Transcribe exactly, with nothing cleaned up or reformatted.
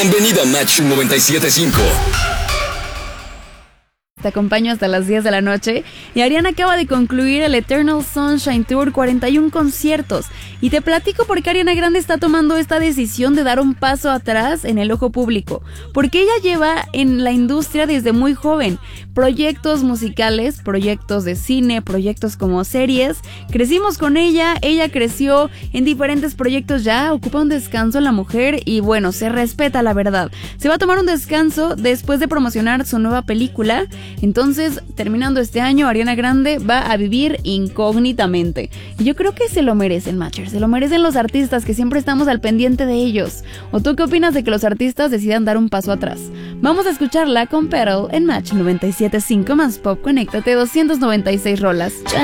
Bienvenido a Match noventa y siete punto cinco. Te acompaño hasta las diez de la noche y Ariana acaba de concluir el Eternal Sunshine Tour, cuarenta y uno conciertos, y te platico por qué Ariana Grande está tomando esta decisión de dar un paso atrás en el ojo público, porque ella lleva en la industria desde muy joven, proyectos musicales, proyectos de cine, proyectos como series, crecimos con ella, ella creció en diferentes proyectos, ya ocupa un descanso la mujer y bueno, se respeta la verdad, se va a tomar un descanso después de promocionar su nueva película. Entonces, terminando este año, Ariana Grande va a vivir incógnitamente. Y yo creo que se lo merecen, Matchers, se lo merecen los artistas que siempre estamos al pendiente de ellos. ¿O tú qué opinas de que los artistas decidan dar un paso atrás? Vamos a escucharla con Petal en Match noventa y siete punto cinco más Pop. Conéctate, doscientas noventa y seis rolas.